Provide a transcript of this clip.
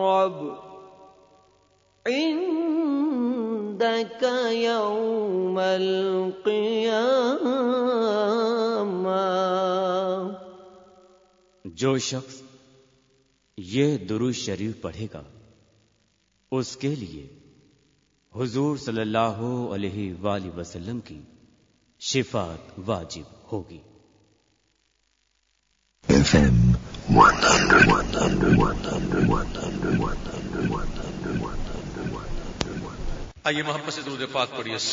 मुक़र्रब इंदक यौमल क़ियामा। जो शख्स यह दुरूद शरीफ पढ़ेगा उसके लिए हुजूर सल्लल्लाहु अलैहि वसल्लम की शिफात वाजिब होगी। FM 100 आइए मोहब्बत से दुरूद पाक पढ़िए।